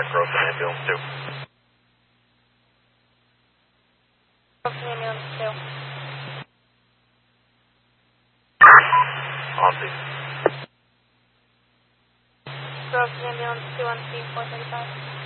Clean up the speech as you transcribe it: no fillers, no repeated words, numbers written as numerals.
Gross and Ambulance 2. Gross and Ambulance 2. On scene. Gross and Ambulance 2 on scene 435.